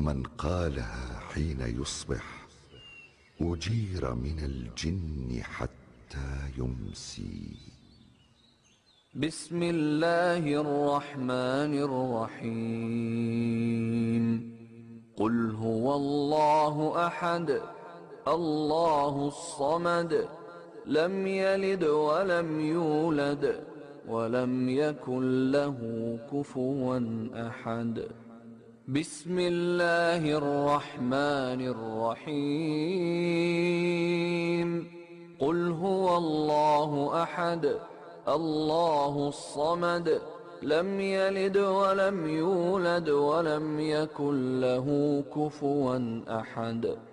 من قالها حين يصبح أجير من الجن حتى يمسي. بسم الله الرحمن الرحيم. قل هو الله أحد الله الصمد لم يلد ولم يولد ولم يكن له كفوا أحد. بسم الله الرحمن الرحيم. قل هو الله أحد الله الصمد لم يلد ولم يولد ولم يكن له كفوا أحد.